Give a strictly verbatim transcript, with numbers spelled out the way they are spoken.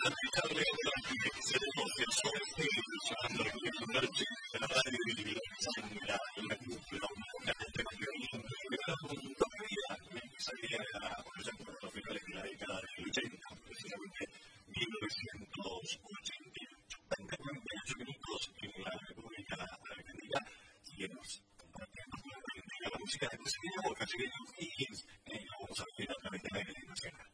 aplicable que se negocia sobre el comercio de la radio y de la en la cúpula, una gente con violín, pero todavía salía por ejemplo los finales de la década del ochenta, precisamente mil novecientos ochenta y ocho. veinte a cuarenta y ocho minutos en la República Argentina, seguimos compartiendo con la música de José Boca, Higgins, y vamos a ver a través de la Nacional.